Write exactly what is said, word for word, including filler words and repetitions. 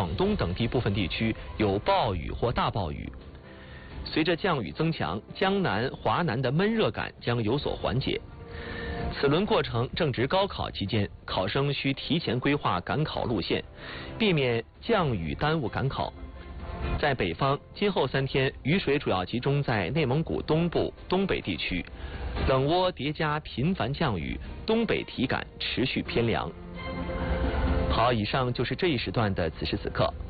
广东等地部分地区有暴雨或大暴雨。随着降雨增强，江南、华南的闷热感将有所缓解。此轮过程正值高考期间，考生需提前规划赶考路线，避免降雨耽误赶考。在北方，今后三天雨水主要集中在内蒙古东部、东北地区，冷涡叠加频繁降雨，东北体感持续偏凉。好，以上就是这一时段的此时此刻。